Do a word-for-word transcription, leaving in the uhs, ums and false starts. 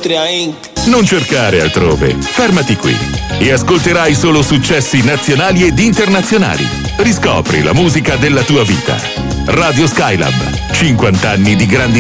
Industria incorporated. Non cercare altrove, fermati qui e ascolterai solo successi nazionali ed internazionali. Riscopri la musica della tua vita. Radio Skylab, cinquanta anni di grandi